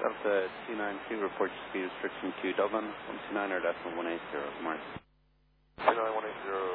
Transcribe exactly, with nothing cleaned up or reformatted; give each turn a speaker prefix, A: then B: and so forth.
A: Delta two nine two, report your speed restriction to Dublin, one two nine or decimal one eight zero. Good morning.
B: two nine one eight zero.